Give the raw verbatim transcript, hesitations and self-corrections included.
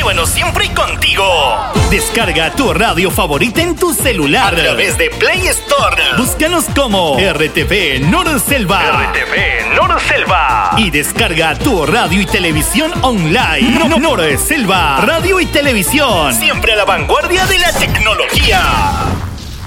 bueno siempre contigo. Descarga tu radio favorita en tu celular a través de Play Store. Búscanos como R T V Norselva. R T V Norselva. Y descarga tu radio y televisión online. No, Norselva. Radio y televisión. Siempre a la vanguardia de la tecnología.